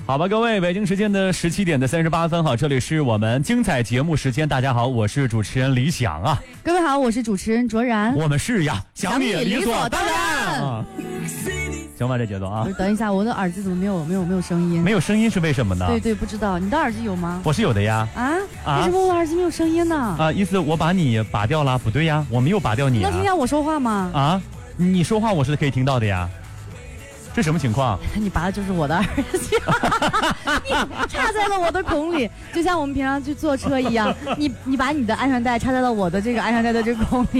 好吧，各位，北京时间的17点的38分，好，这里是我们精彩节目时间。大家好，我是主持人李想啊。 各位好，我是主持人卓然。 我们是呀，想你理所当然啊。 行吧，这节奏啊。 等一下，我的耳机怎么没有声音？ 没有声音是为什么呢？ 对，不知道。你的耳机有吗？ 我是有的呀。 为什么我的耳机没有声音呢？ 意思我把你拔掉了？不对呀，我没有拔掉你。 能听见我说话吗？ 你说话我是可以听到的呀。这什么情况？ 你拔的就是我的耳机，你插在了我的孔里，就像我们平常去坐车一样，你把你的安全带插在了我的这个安全带的这个孔里。